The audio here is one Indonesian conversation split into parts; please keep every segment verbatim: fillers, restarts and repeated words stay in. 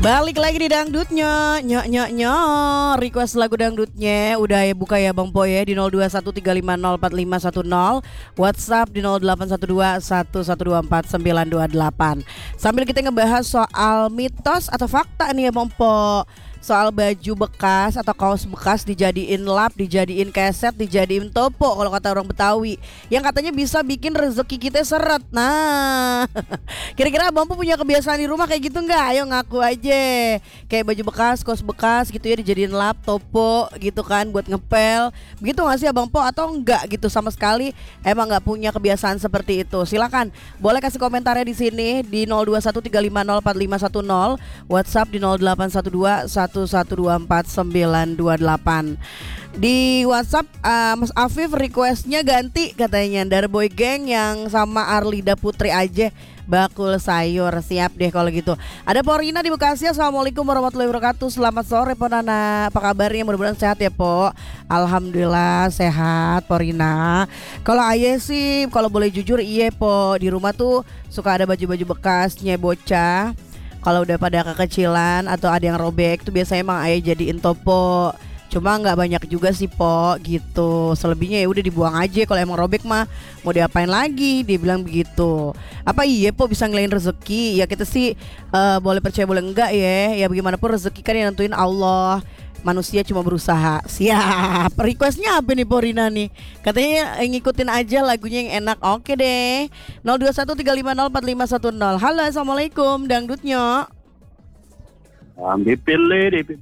Balik lagi di dangdutnya, nyok nyok nyok. Request lagu dangdutnya udah ya buka ya Bang Po ya di nol dua satu tiga lima nol empat lima satu nol, WhatsApp di nol delapan satu dua satu satu dua empat sembilan dua delapan. Sambil kita ngebahas soal mitos atau fakta nih ya Bang Po, soal baju bekas atau kaos bekas dijadiin lap, dijadiin keset, dijadiin topo kalau kata orang Betawi, yang katanya bisa bikin rezeki kita seret. Nah, kira-kira Bang Po punya kebiasaan di rumah kayak gitu nggak? Ayo ngaku aja. Kayak baju bekas, kaos bekas gitu ya dijadiin lap, topo gitu kan buat ngepel. Begitu nggak sih Bang Po atau enggak gitu sama sekali? Emang nggak punya kebiasaan seperti itu? Silakan, boleh kasih komentarnya di sini di nol dua satu tiga lima nol empat lima satu nol, WhatsApp di nol delapan satu dua satu satu dua empat sembilan dua delapan. Di WhatsApp uh, Mas Afif requestnya ganti katanya dari boy gang yang sama Arlida Putri aja, bakul sayur. Siap deh kalau gitu. Ada Porina di Bekasi. Assalamualaikum warahmatullahi wabarakatuh. Selamat sore Po Nana. Apa kabarnya? Mudah-mudahan sehat ya Po. Alhamdulillah sehat Porina. Kalau ayah sih kalau boleh jujur iya Po, di rumah tuh suka ada baju-baju bekasnya bocah. Kalau udah pada kekecilan atau ada yang robek tuh biasanya emang ayah jadiin topo. Cuma nggak banyak juga sih Po gitu. Selebihnya ya udah dibuang aja. Kalau emang robek mah mau diapain lagi? Dia bilang begitu. Apa iya Po bisa ngelain rezeki? Ya kita sih uh, boleh percaya boleh enggak ya. Ya bagaimanapun rezeki kan yang nentuin Allah. Manusia cuma berusaha. Siap. Requestnya apa nih Porina nih? Katanya ngikutin aja lagunya yang enak. Oke deh. nol dua satu tiga lima nol empat lima satu nol. Halo assalamualaikum dangdutnya. Um, dipilih, dipilih.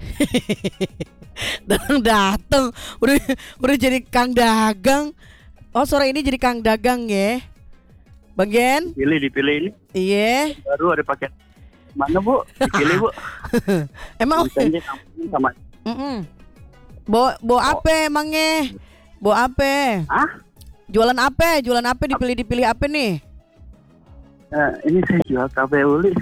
Datang datang udah udah jadi Kang Dagang. Oh sore ini jadi Kang Dagang ya Bang Gen. Pilih dipilih ini. Iya. Baru ada paket. Mana Bu? Dipilih Bu. Emang Misalnya sama. Mm-mm. Bo bo apa emangnya? Bo apa? Hah? Jualan apa? Jualan apa dipilih-dipilih apa nih? Uh, ini saya jual tape uli.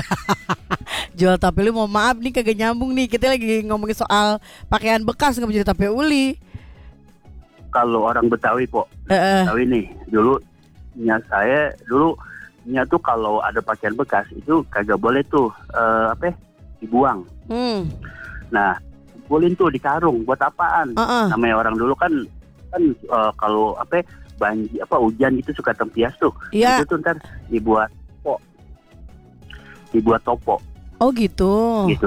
Jual tape uli, mohon maaf nih kagak nyambung nih. Kita lagi ngomongin soal pakaian bekas nggak jadi tape uli. Kalau orang Betawi Po, Uh-uh. Betawi nih dulu, nya saya dulu nya tuh kalau ada pakaian bekas itu kagak boleh tuh uh, apa? Dibuang. Hmm. Nah, kumpulin tuh di karung. Buat apaan? Uh-uh. Namanya orang dulu kan kan uh, kalau apa? Banjir apa hujan itu suka tempias tuh. Iya. Itu tuh ntar dibuat topo. Dibuat topo. Oh gitu. Gitu.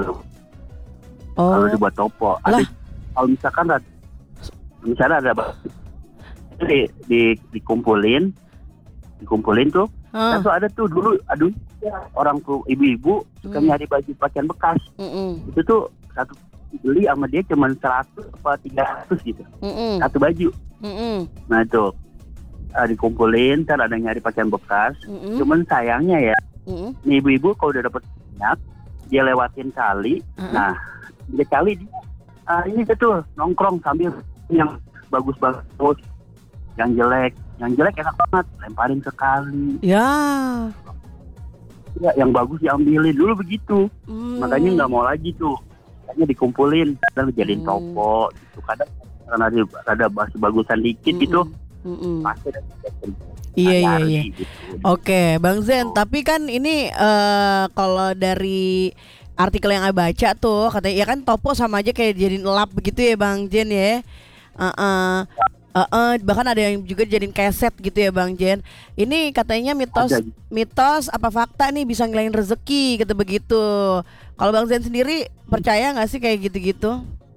Oh. Kalau dibuat topo. Ada, kalau misalkan ada, misalnya ada di, di dikumpulin, dikumpulin tuh. Uh. Terus ada tuh dulu, aduh, orang tuh ibu-ibu suka Hmm. nyari baju pakaian bekas. Mm-mm. Itu tuh satu beli sama dia cuma seratus apa tiga ratus gitu. Mm-mm. Satu baju. Mm-mm. Nah itu uh, dikumpulin, ntar ada yang nyari pakaian bekas. Mm-mm. Cuman sayangnya ya, Mm-mm. nih ibu-ibu kalau udah dapet banyak, dia lewatin kali. Uh-uh. Nah, dia kali dia uh, ini tuh nongkrong sambil yang bagus-bagus, yang jelek, yang jelek enak banget, lemparin sekali. Ya. Ya, yang bagus diambilin dulu begitu. Hmm. Makanya nggak mau lagi tuh. Makanya dikumpulin, kadang jadiin Hmm. topo, gitu. Kadang karena ada ada masih bagusan dikit Mm-mm. gitu, Mm-mm. pasti ada. Iya iya Hari, iya. gitu. Oke, Bang Zen, Oh. tapi kan ini eh kalau dari artikel yang saya baca tuh katanya ya kan topo sama aja kayak jadiin lap begitu ya Bang Jen ya. Heeh. Heeh, bahkan ada yang juga jadiin keset gitu ya Bang Jen. Ini katanya mitos Ada. mitos apa fakta nih bisa ngilangin rezeki gitu begitu. Kalau Bang Zen sendiri percaya nggak sih kayak gitu-gitu?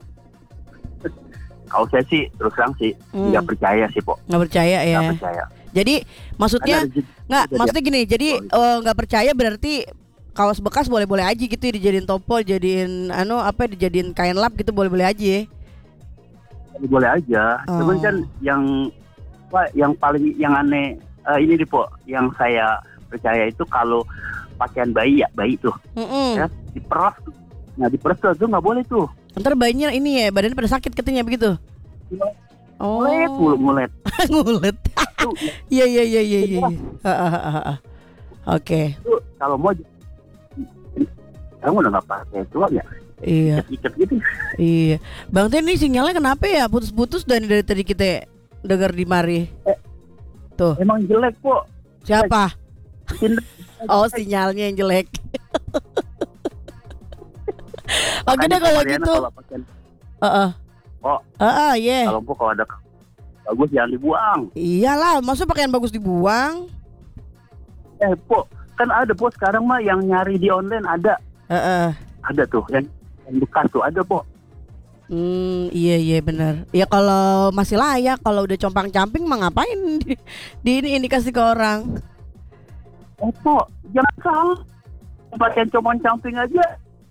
Kalau saya sih terus terang sih Hmm. nggak percaya sih Po, Nggak percaya ya. nggak percaya. Jadi maksudnya Karena rezeki- nggak, Jadi- maksudnya gini. Jadi Oh, eh, nggak percaya berarti kaos bekas boleh-boleh aja gitu ya, dijadiin topo, jadiin anu apa dijadiin kain lap gitu boleh-boleh aja ya? boleh aja. Oh. Cuman kan yang apa, yang paling yang aneh eh, ini nih Po, yang saya percaya itu kalau pakaian bayi ya bayi tuh Mm-mm. ya diperas tuh. Nah diperas tuh tuh nggak boleh tuh. Ntar bayinya ini ya badannya pada sakit katanya begitu. Oh. Mulet, mulut mulet. Ngulet. Tuh, Iya iya iya iya iya. Ah, ah, ah, ah, ah. Oke. itu kalau mau kamu udah nggak pakai tuang ya, Iya ikat gitu. iya. Bang Ten ini sinyalnya kenapa ya putus-putus dan dari tadi kita dengar di mari. Eh. Tuh. Emang jelek Po. Siapa? Tin- Oh sinyalnya yang jelek. Oke deh kalau gitu. Heeh. Oh, heeh, ye. Kalau po kalau ada bagus jangan dibuang. Iyalah, masa pakaian bagus dibuang? Eh, po, kan ada po sekarang mah yang nyari di online ada. Heeh. Ada tuh yang, yang bekas tuh ada po. Hmm, iya iya benar. Ya kalau masih layak, kalau udah compang-camping mah ngapain di, di ini ini kasih ke orang? Eh, po, jangan salah. Pakaian comon camping aja.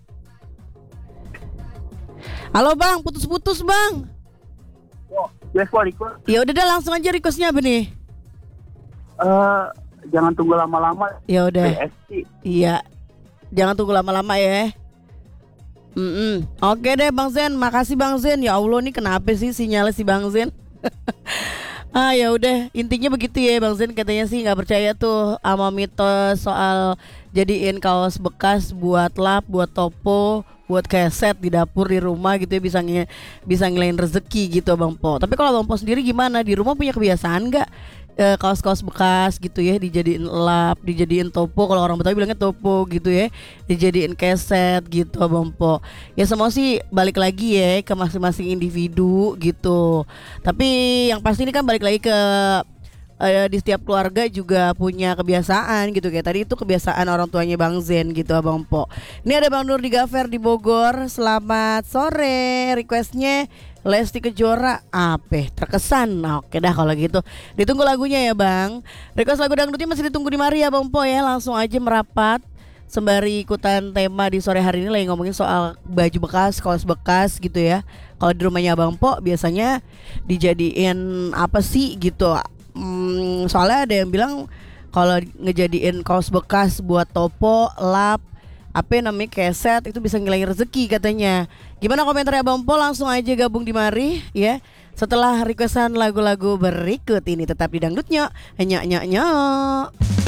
Halo bang, putus-putus bang. Oh, yes po, Riko. Ya udah deh langsung aja requestnya apa nih? Eh, jangan tunggu lama-lama. Ya udah. P S T. Iya. Jangan tunggu lama-lama ya. Mm-mm. Oke deh Bang Zen, makasih Bang Zen. Ya Allah nih kenapa sih sinyalnya si Bang Zen? Ah ya udah, intinya begitu ya Bang Zen, katanya sih nggak percaya tuh sama mitos soal jadiin kaos bekas buat lap, buat topo, buat keset di dapur di rumah gitu ya, bisa nge- bisa ngelain rezeki gitu Bang Po. Tapi kalau Bang Po sendiri gimana? Di rumah punya kebiasaan nggak eh, kaos-kaos bekas gitu ya dijadiin lap, dijadiin topo, kalau orang Betawi bilangnya topo gitu ya, dijadiin keset gitu Bang Po. Ya semua sih balik lagi ya ke masing-masing individu gitu. Tapi yang pasti ini kan balik lagi ke eh, di setiap keluarga juga punya kebiasaan gitu, kayak tadi itu kebiasaan orang tuanya Bang Zen gitu Bang Po. Ini ada Bang Nur di Gafer di Bogor. Selamat sore, requestnya Lesti Kejora apa terkesan. Nah, oke dah kalau gitu ditunggu lagunya ya Bang. Request lagu dangdutnya masih ditunggu di mari ya Bang Po ya. Langsung aja merapat sembari ikutan tema di sore hari ini lagi ngomongin soal baju bekas, kaos bekas gitu ya. Kalau di rumahnya Bang Po biasanya dijadiin apa sih gitu. Hmm, soalnya ada yang bilang kalau ngejadiin kaos bekas buat topo, lap, apa namanya keset itu bisa ngilangin rezeki katanya. Gimana komentarnya Bang Po? Langsung aja gabung di mari ya. Setelah requestan lagu-lagu berikut ini tetap di dangdutnya. Nyok nyok nyok.